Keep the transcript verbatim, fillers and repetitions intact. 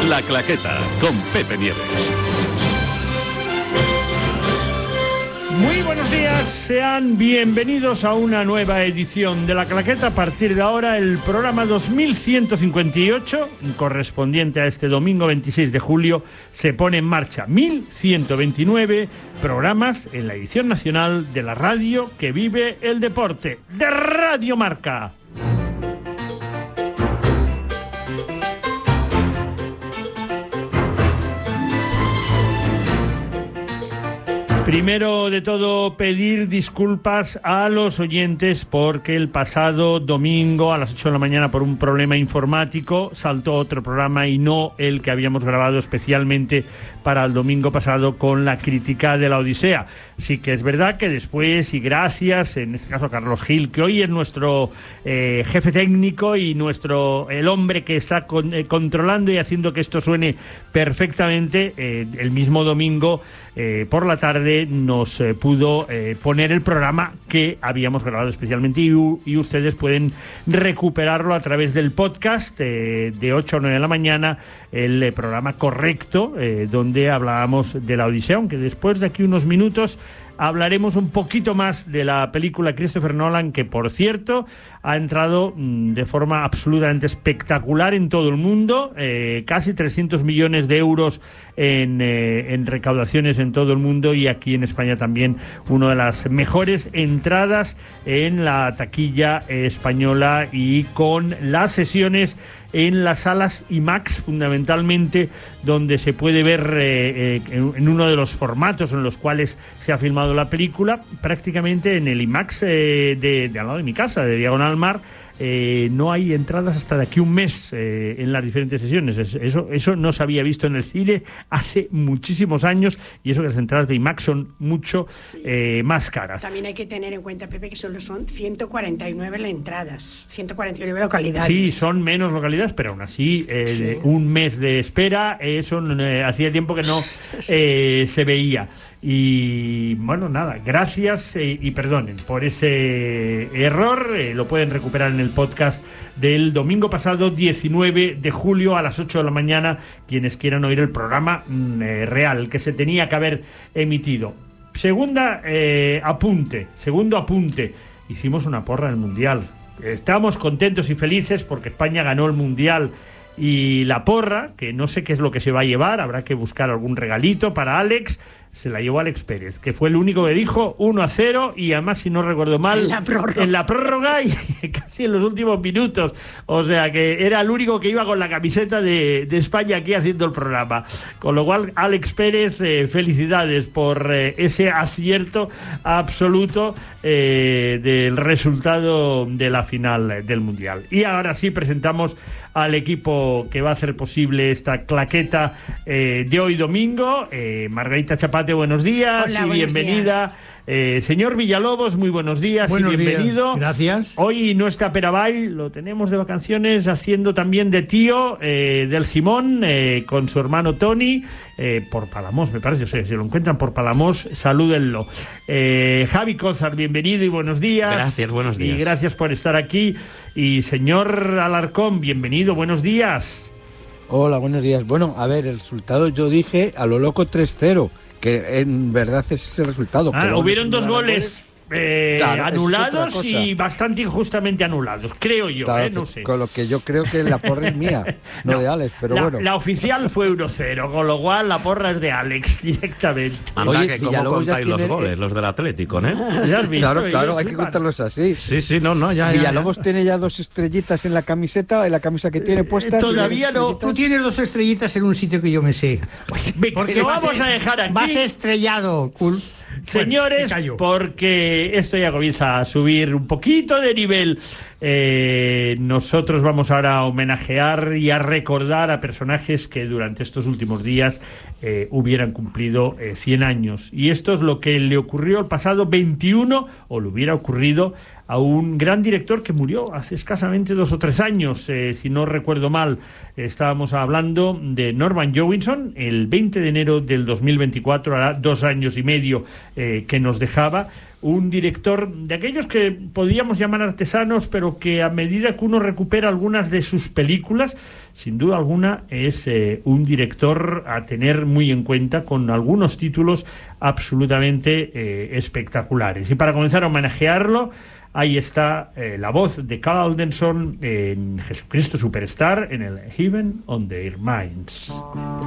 La Claqueta, con Pepe Nieves. Muy buenos días, sean bienvenidos a una nueva edición de La Claqueta. A partir de ahora, el programa dos mil ciento cincuenta y ocho, correspondiente a este domingo veintiséis de julio, se pone en marcha. mil ciento veintinueve programas en la edición nacional de la radio que vive el deporte, de Radio Marca. Primero de todo, pedir disculpas a los oyentes porque el pasado domingo a las ocho de la mañana, por un problema informático, saltó otro programa y no el que habíamos grabado especialmente para el domingo pasado con la crítica de la Odisea. Sí que es verdad que después, y gracias, en este caso a Carlos Gil, que hoy es nuestro eh, jefe técnico y nuestro el hombre que está con, eh, controlando y haciendo que esto suene perfectamente, eh, el mismo domingo eh, por la tarde nos eh, pudo eh, poner el programa que habíamos grabado especialmente, y, y ustedes pueden recuperarlo a través del podcast eh, de ocho a nueve de la mañana, el eh, programa correcto, eh, donde hablábamos de la Odisea, aunque después de aquí unos minutos hablaremos un poquito más de la película Christopher Nolan, que por cierto ha entrado mmm, de forma absolutamente espectacular en todo el mundo, eh, casi trescientos millones de euros en, eh, en recaudaciones en todo el mundo, y aquí en España también una de las mejores entradas en la taquilla española, y con las sesiones en las salas IMAX, fundamentalmente, donde se puede ver eh, eh, en, en uno de los formatos en los cuales se ha filmado la película, prácticamente en el IMAX eh, de, de al lado de mi casa, de Diagonal Mar. Eh, no hay entradas hasta de aquí un mes eh, en las diferentes sesiones. Eso, eso no se había visto en el cine hace muchísimos años, y eso que las entradas de IMAX son mucho sí. eh, más caras. También hay que tener en cuenta, Pepe, que solo son ciento cuarenta y nueve entradas, ciento cuarenta y nueve localidades. Sí, son menos localidades, pero aún así eh, sí. un mes de espera, eso eh, hacía tiempo que no eh, se veía. Y bueno, nada, gracias eh, y perdonen por ese error. Eh, lo pueden recuperar en el podcast del domingo pasado, diecinueve de julio, a las ocho de la mañana, quienes quieran oír el programa mm, eh, real, que se tenía que haber emitido. Segunda eh, apunte, segundo apunte, hicimos una porra del Mundial. Estamos contentos y felices porque España ganó el Mundial. Y la porra, que no sé qué es lo que se va a llevar, habrá que buscar algún regalito para Alex, se la llevó Alex Pérez, que fue el único que dijo uno a cero, y además, si no recuerdo mal, en la prórroga, en la prórroga y casi en los últimos minutos. O sea que era el único que iba con la camiseta de, de España aquí haciendo el programa. Con lo cual, Alex Pérez, eh, felicidades por eh, ese acierto absoluto eh, del resultado de la final del Mundial. Y ahora sí presentamos al equipo que va a hacer posible esta claqueta eh, de hoy domingo. eh, Margarita Chapate, buenos días. Hola, y buenos bienvenida. días. Eh, señor Villalobos, muy buenos días. Buenos y bienvenido. Días. Gracias. Hoy no está Perabay, lo tenemos de vacaciones haciendo también de tío eh, del Simón, eh, con su hermano Tony, eh, por Palamos, me parece. O sea, si lo encuentran por Palamos, salúdenlo. Eh, Javi Cózar, bienvenido y buenos días. Gracias, buenos días. Y gracias por estar aquí. Y señor Alarcón, bienvenido, buenos días. Hola, buenos días. Bueno, a ver, el resultado yo dije a lo loco tres cero, que en verdad es ese resultado. Ah, pero hubieron dos goles eh, claro, anulados y bastante injustamente anulados, creo yo, claro, eh, no sé. Con lo que yo creo que la porra es mía, no, no de Alex, pero la, bueno. La oficial fue uno cero, con lo cual la porra es de Alex directamente. Anda, Oye, que cómo contáis los tiene... goles, los del Atlético, ¿eh? ¿Ya has visto? Claro, claro, hay sí, que contarlos así. Sí, sí, no, no, ya, ya Villalobos ya. tiene ya dos estrellitas en la camiseta, en la camisa que tiene puesta. Eh, todavía no. Tú tienes dos estrellitas en un sitio que yo me sé. Porque lo vamos a dejar aquí. Vas estrellado, cool. Señores, bueno, porque esto ya comienza a subir un poquito de nivel. Eh, nosotros vamos ahora a homenajear y a recordar a personajes que durante estos últimos días eh, hubieran cumplido eh, cien años. Y esto es lo que le ocurrió el pasado veintiuno, o le hubiera ocurrido a un gran director que murió hace escasamente dos o tres años, eh, si no recuerdo mal. Estábamos hablando de Norman Jewison, el veinte de enero del dos mil veinticuatro, hará dos años y medio eh, que nos dejaba. un director de aquellos que podríamos llamar artesanos, pero que a medida que uno recupera algunas de sus películas, sin duda alguna es eh, un director a tener muy en cuenta, con algunos títulos absolutamente eh, espectaculares. Y para comenzar a homenajearlo, ahí está eh, la voz de Carl Aldenson en Jesucristo Superstar, en el Heaven on Their Minds.